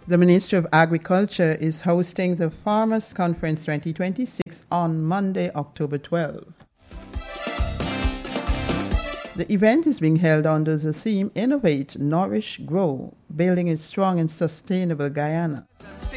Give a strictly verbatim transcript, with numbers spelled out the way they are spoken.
The Ministry of Agriculture is hosting the Farmers Conference twenty twenty-six on Monday, October twelfth. The event is being held under the theme Innovate, Nourish, Grow, Building a Strong and Sustainable Guyana.